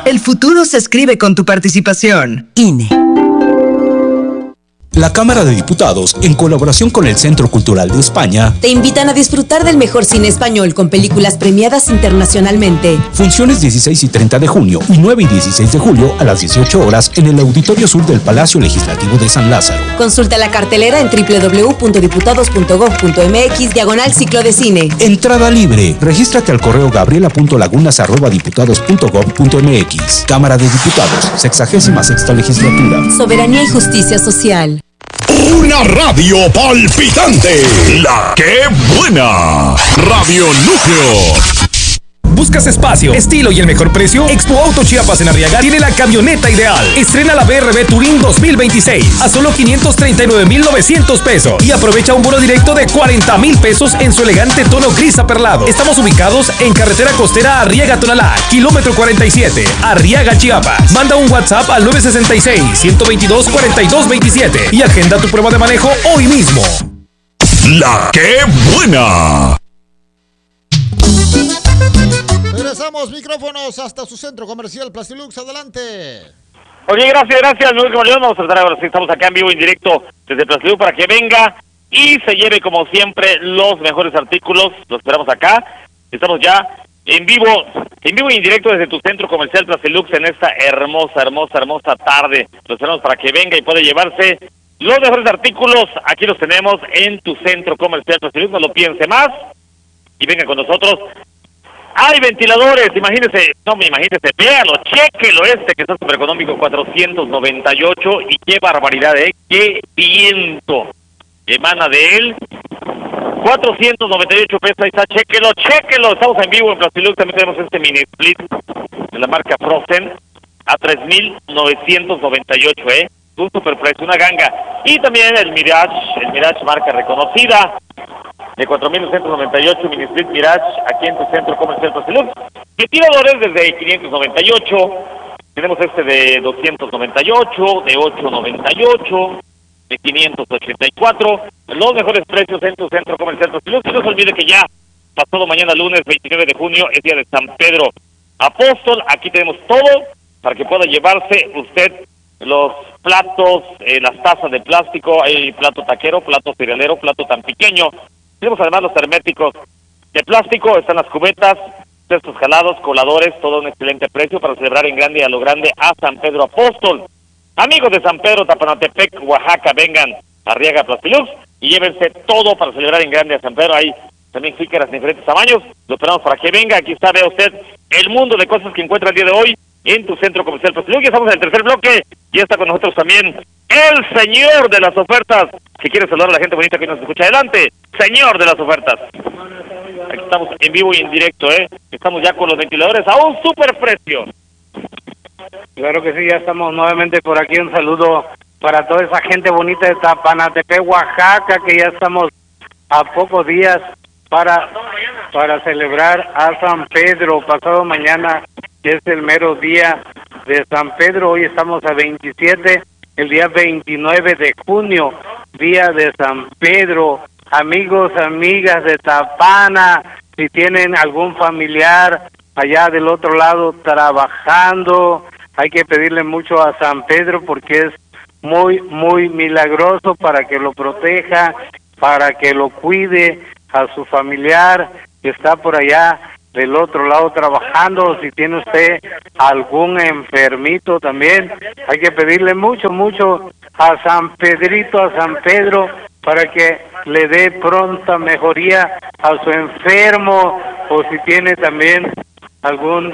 El futuro se escribe con tu participación. INE. La Cámara de Diputados, en colaboración con el Centro Cultural de España, te invitan a disfrutar del mejor cine español con películas premiadas internacionalmente. Funciones 16 y 30 de junio y 9 y 16 de julio a las 18 horas en el Auditorio Sur del Palacio Legislativo de San Lázaro. Consulta la cartelera en www.diputados.gov.mx/ciclo de cine. Entrada libre. Regístrate al correo gabriela.lagunas@diputados.gov.mx. Cámara de Diputados, 66ª Legislatura. Soberanía y justicia social. Una radio palpitante. La que buena. Radio Núcleo. ¿Buscas espacio, estilo y el mejor precio? Expo Auto Chiapas en Arriaga tiene la camioneta ideal. Estrena la BRV Touring 2026 a solo 539,900 pesos y aprovecha un bono directo de 40,000 pesos en su elegante tono gris aperlado. Estamos ubicados en carretera costera Arriaga-Tonalá, kilómetro 47, Arriaga, Chiapas. Manda un WhatsApp al 966-122-4227 y agenda tu prueba de manejo hoy mismo. La que buena. Regresamos micrófonos hasta su centro comercial Plastilux, adelante. Oye, gracias, Luis León. Vamos a tratar ahora sí, estamos acá en vivo, en directo desde Plastilux para que venga y se lleve como siempre los mejores artículos. Lo esperamos acá. Estamos ya en vivo y en directo desde tu centro comercial Plastilux en esta hermosa tarde. Lo esperamos para que venga y pueda llevarse los mejores artículos. Aquí los tenemos en tu centro comercial Plastilux. No lo piense más y venga con nosotros. Hay ventiladores, imagínese, véalo, chéquelo que está súper económico, 498, y qué barbaridad, qué viento emana de él, 498 pesos, ahí está, chéquelo, estamos en vivo en Plastilux, también tenemos este mini split de la marca Frozen, a 3,998, un super precio, una ganga, y también el Mirage marca reconocida, de 4,998, mini split Mirage, aquí en tu centro comercial Plastilux. Ventiladores desde 598, tenemos este de 298, de 898, de 584, los mejores precios en tu centro comercial Plastilux. Y no se olvide que ya pasado mañana lunes 29 de junio es día de San Pedro Apóstol. Aquí tenemos todo para que pueda llevarse usted los platos, las tazas de plástico, hay plato taquero, plato cerealero, plato tan pequeño. Tenemos además los herméticos de plástico, están las cubetas, cestos jalados, coladores, todo a un excelente precio para celebrar en grande y a lo grande a San Pedro Apóstol. Amigos de San Pedro, Tapanatepec, Oaxaca, vengan a Arriaga Plastilux y llévense todo para celebrar en grande a San Pedro. Hay también jícaras de diferentes tamaños, lo esperamos para que venga. Aquí está, vea usted el mundo de cosas que encuentra el día de hoy en tu centro comercial Plastilux. Ya estamos en el tercer bloque y está con nosotros también el señor de las ofertas, que quiere saludar a la gente bonita que nos escucha. Adelante, señor de las ofertas. Aquí estamos en vivo y en directo, estamos ya con los ventiladores a un super precio. Claro que sí, ya estamos nuevamente por aquí. Un saludo para toda esa gente bonita de Tapanatepec, Oaxaca, que ya estamos a pocos días para celebrar a San Pedro. Pasado mañana que es el mero día de San Pedro. Hoy estamos a 27, el día 29 de junio, día de San Pedro. Amigos, amigas de Tapana, si tienen algún familiar allá del otro lado trabajando, hay que pedirle mucho a San Pedro porque es muy, muy milagroso para que lo proteja, para que lo cuide a su familiar que está por allá del otro lado trabajando. Si tiene usted algún enfermito también, hay que pedirle mucho, mucho a San Pedrito, a San Pedro, para que le dé pronta mejoría a su enfermo, o si tiene también algún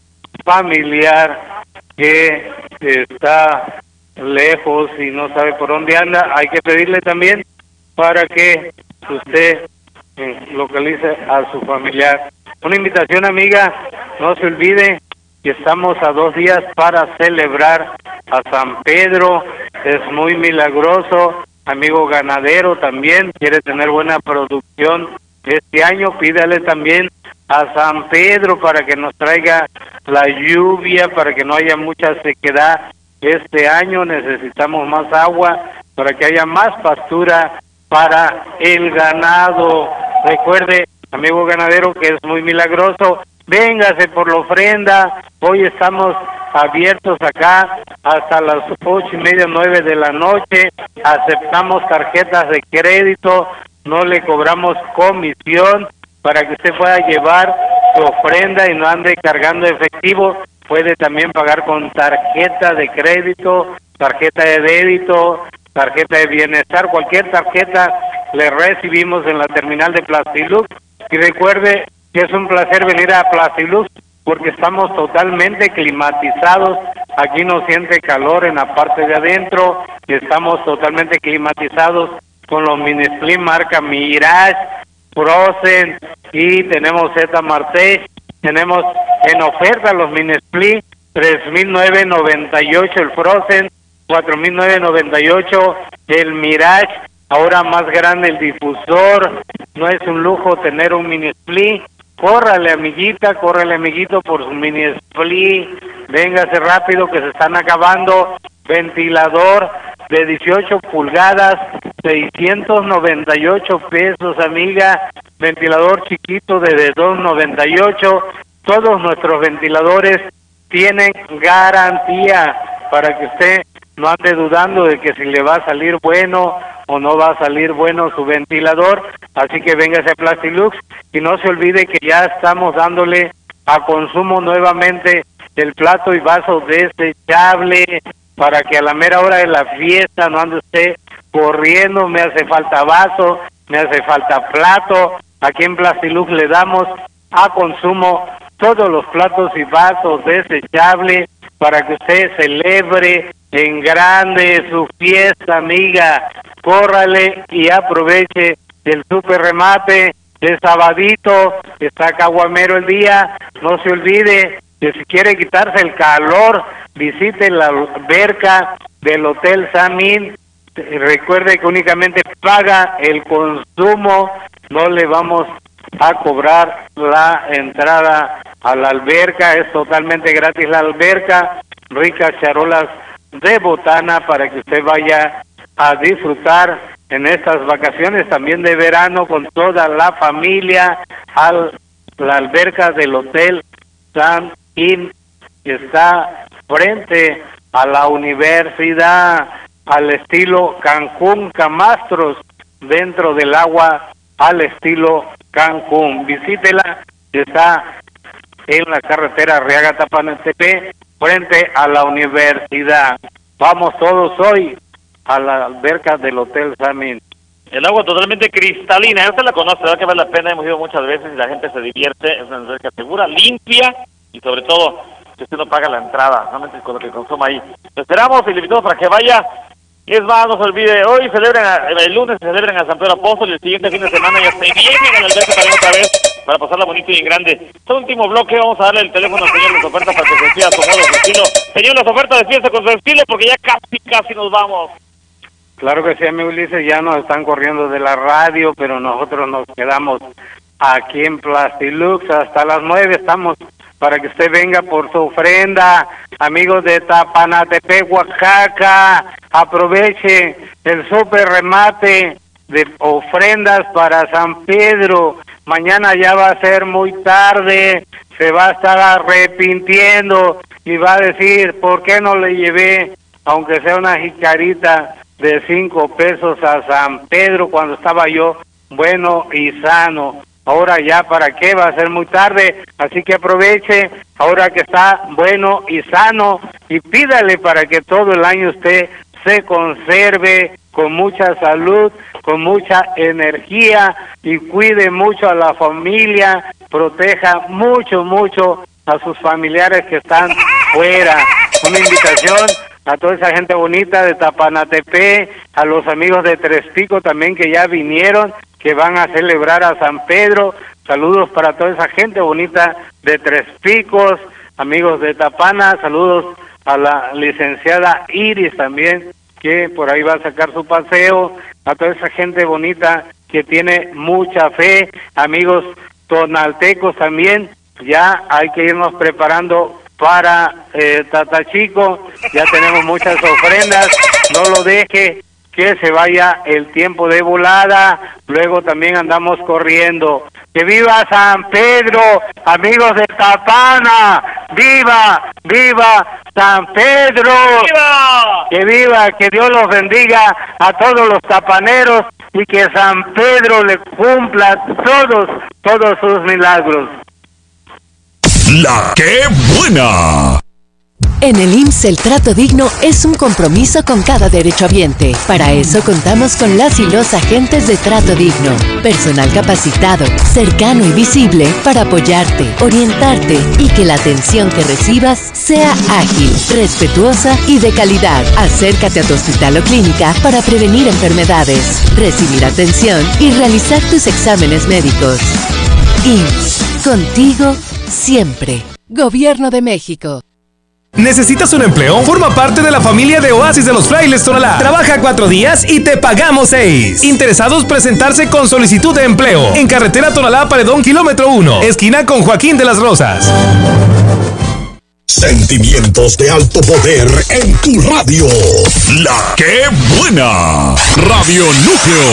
familiar que está lejos y no sabe por dónde anda, hay que pedirle también para que usted localice a su familiar. Una invitación, amiga, no se olvide que estamos a 2 días para celebrar a San Pedro, es muy milagroso. Amigo ganadero también quiere tener buena producción este año, pídale también a San Pedro para que nos traiga la lluvia, para que no haya mucha sequedad este año. Necesitamos más agua para que haya más pastura para el ganado. Recuerde, amigo ganadero, que es muy milagroso, véngase por la ofrenda. Hoy estamos abiertos acá hasta las 8:30, 9 de la noche. Aceptamos tarjetas de crédito, no le cobramos comisión para que usted pueda llevar su ofrenda y no ande cargando efectivo. Puede también pagar con tarjeta de crédito, tarjeta de débito, tarjeta de bienestar, cualquier tarjeta le recibimos en la terminal de Plastilux. Y recuerde que es un placer venir a Plastilux porque estamos totalmente climatizados. Aquí no siente calor en la parte de adentro, y estamos totalmente climatizados con los mini split marca Mirage, Frozen, y tenemos Z Martech. Tenemos en oferta los mini split, 3,998 el Frozen, 4,998 el Mirage. Ahora más grande el difusor. No es un lujo tener un mini split. Córrale, amiguita, córrale, amiguito, por su mini split. Véngase rápido que se están acabando. Ventilador de 18 pulgadas, 698 pesos, amiga. Ventilador chiquito de 298. Todos nuestros ventiladores tienen garantía para que usted no ande dudando de que si le va a salir bueno o no va a salir bueno su ventilador. Así que véngase a Plastilux y no se olvide que ya estamos dándole a consumo nuevamente el plato y vaso desechable para que a la mera hora de la fiesta no ande usted corriendo. Me hace falta vaso, me hace falta plato. Aquí en Plastilux le damos a consumo todos los platos y vasos desechables para que usted celebre en grande su fiesta, amiga. Córrale y aproveche el super remate de sabadito. Está caguamero el día. No se olvide que si quiere quitarse el calor, visite la alberca del Hotel Samin. Recuerde que únicamente paga el consumo, no le vamos a cobrar la entrada a la alberca, es totalmente gratis la alberca. Ricas charolas de botana para que usted vaya a disfrutar en estas vacaciones también de verano con toda la familia. La alberca del Hotel San In está frente a la universidad, al estilo Cancún Camastros, dentro del agua al estilo Cancún. Visítela, está en la carretera Arriaga-Tapantepe, frente a la universidad. Vamos todos hoy a la alberca del Hotel Samin. El agua totalmente cristalina, usted la conoce, ¿verdad? Que vale la pena, hemos ido muchas veces y la gente se divierte. Es una alberca segura, limpia y sobre todo que usted no paga la entrada, solamente con lo que consuma ahí. Lo esperamos y le invitamos para que vaya. Y es más, no se olvide, hoy el lunes se celebran a San Pedro Apóstol y el siguiente fin de semana ya se vienen a la alberca también otra vez para pasarla bonito y en grande. Este último bloque vamos a darle el teléfono al señor Las Ofertas para que se despida a su modo, su estilo. Señor Las Ofertas, despídase con su estilo porque ya casi nos vamos. Claro que sí, amigo Ulises, ya nos están corriendo de la radio, pero nosotros nos quedamos aquí en Plastilux hasta las 9. Estamos para que usted venga por su ofrenda. Amigos de Tapanatepec, Oaxaca, aproveche el super remate de ofrendas para San Pedro. Mañana ya va a ser muy tarde, se va a estar arrepintiendo y va a decir, ¿por qué no le llevé, aunque sea una jicarita de 5 pesos a San Pedro cuando estaba yo bueno y sano? Ahora ya, ¿para qué? Va a ser muy tarde, así que aproveche ahora que está bueno y sano y pídale para que todo el año usted se conserve con mucha salud, con mucha energía y cuide mucho a la familia, proteja mucho a sus familiares que están fuera. Una invitación a toda esa gente bonita de Tapanatepec, a los amigos de Tres Picos también que ya vinieron, que van a celebrar a San Pedro. Saludos para toda esa gente bonita de Tres Picos, amigos de Tapana. Saludos a la licenciada Iris también, que por ahí va a sacar su paseo. A toda esa gente bonita que tiene mucha fe. Amigos tonaltecos también, ya hay que irnos preparando para Tatachico. Ya tenemos muchas ofrendas. No lo deje que se vaya el tiempo de volada, luego también andamos corriendo. ¡Que viva San Pedro! Amigos de Tapana, viva, viva San Pedro. ¡Viva! Que Dios los bendiga a todos los tapaneros y que San Pedro le cumpla todos sus milagros. La que buena. En el IMSS el trato digno es un compromiso con cada derechohabiente. Para eso contamos con las y los agentes de trato digno. Personal capacitado, cercano y visible para apoyarte, orientarte y que la atención que recibas sea ágil, respetuosa y de calidad. Acércate a tu hospital o clínica para prevenir enfermedades, recibir atención y realizar tus exámenes médicos. IMSS, contigo siempre. Gobierno de México. ¿Necesitas un empleo? Forma parte de la familia de Oasis de los Frailes Tonalá. Trabaja 4 días y te pagamos 6. Interesados presentarse con solicitud de empleo. En carretera Tonalá Paredón, kilómetro 1, esquina con Joaquín de las Rosas. Sentimientos de alto poder en tu radio. La que buena. Radio Núcleo.